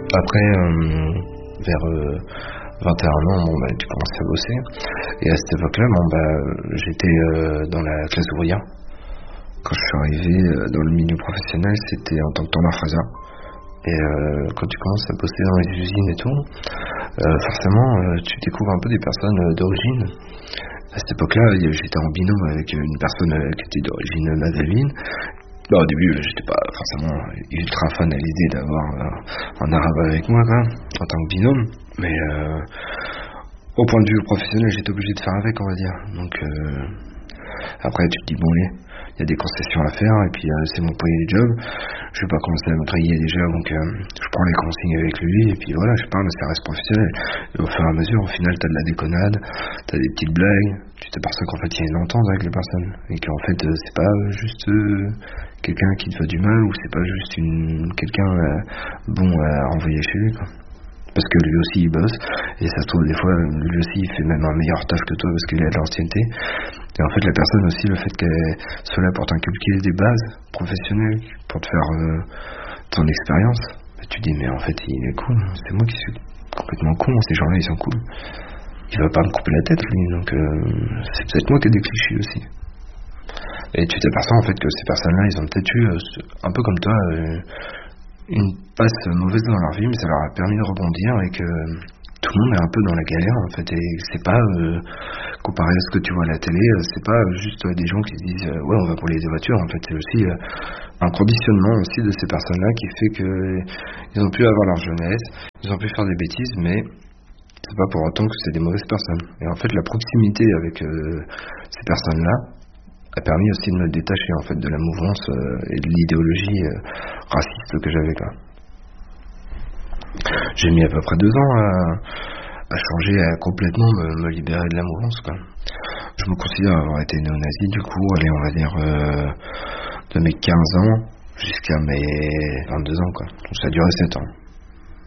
Après, vers 21 ans, tu commences à bosser. Et à cette époque-là, j'étais dans la classe ouvrière. Quand je suis arrivé dans le milieu professionnel, c'était en tant que tondeur-fraiseur. Et quand tu commences à bosser dans les usines et tout, forcément, tu découvres un peu des personnes d'origine. À cette époque-là, j'étais en binôme avec une personne qui était d'origine maghrébine. Au début, j'étais pas forcément ultra fan à l'idée d'avoir un arabe avec moi, quoi, en tant que binôme. Mais au point de vue professionnel, j'étais obligé de faire avec, on va dire. Donc après, tu te dis, bon, il y a des concessions à faire, et puis c'est mon premier job. Je vais pas commencer à me griller déjà, donc je prends les consignes avec lui, et puis voilà, je parle, ça reste professionnel. Et au fur et à mesure, au final, t'as de la déconnade, t'as des petites blagues, tu t'aperçois qu'en fait, il y a une entente avec les personnes, et qu'en fait, c'est pas juste quelqu'un qui te veut du mal, ou c'est pas juste quelqu'un bon à envoyer chez lui, quoi. Parce que lui aussi il bosse, et ça se trouve des fois lui aussi il fait même un meilleur taf que toi parce qu'il a de l'ancienneté. Et en fait la personne aussi, le fait qu'elle soit là pour t'inculquer des bases professionnelles, pour te faire ton expérience, tu dis mais en fait il est cool, c'est moi qui suis complètement con, ces gens-là ils sont cool. Il va pas me couper la tête lui, donc c'est peut-être moi qui ai des clichés aussi. Et tu t'aperçois en fait que ces personnes-là ils ont peut-être eu, un peu comme toi, une passe mauvaise dans leur vie, mais ça leur a permis de rebondir, et que tout le monde est un peu dans la galère en fait, et c'est pas comparé à ce que tu vois à la télé, c'est pas juste des gens qui se disent ouais on va rouler des voitures, en fait c'est aussi un conditionnement aussi de ces personnes-là qui fait que ils ont pu avoir leur jeunesse, ils ont pu faire des bêtises, mais c'est pas pour autant que c'est des mauvaises personnes. Et en fait la proximité avec ces personnes-là a permis aussi de me détacher en fait de la mouvance et de l'idéologie raciste que j'avais là. J'ai mis à peu près 2 ans à changer, à complètement me libérer de la mouvance, quoi. Je me considère avoir été néo-nazi du coup, allez on va dire de mes 15 ans jusqu'à mes 22 ans, quoi. Donc ça a duré 7 ans.